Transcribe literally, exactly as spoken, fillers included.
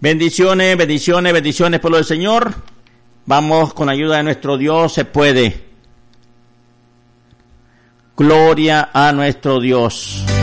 Bendiciones, bendiciones, bendiciones, pueblo del Señor. Vamos, con la ayuda de nuestro Dios se puede. Gloria a nuestro Dios.